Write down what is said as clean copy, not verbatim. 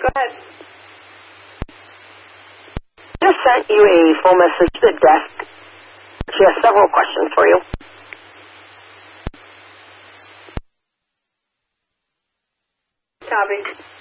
Go ahead. Just sent you a full message to the desk. She has several questions for you. Copy.